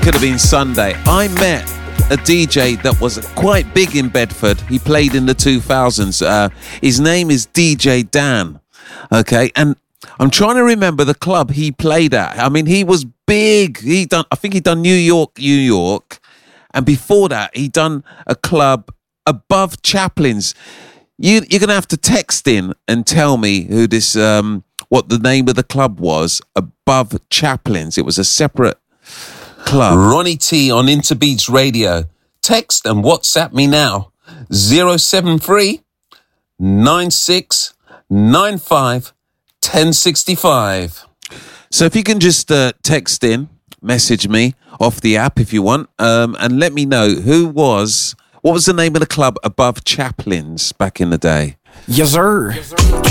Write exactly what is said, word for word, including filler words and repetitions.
could have been Sunday. I met a D J that was quite big in Bedford. He played in the two thousands. Uh, his name is D J Dan. Okay, and I'm trying to remember the club he played at. I mean, he was big. He done. I think he done New York, New York, and before that, he done a club above Chaplin's. You, you're gonna have to text in and tell me who this, um, what the name of the club was. Above Chaplin's. It was a separate club. Ronnie T on Interbeats Radio. Text and WhatsApp me now. zero seven three nine six nine five one oh six five. So if you can just uh, text in, message me off the app if you want, um, and let me know who was, what was the name of the club above Chaplin's back in the day? Yes, sir. Yes, sir.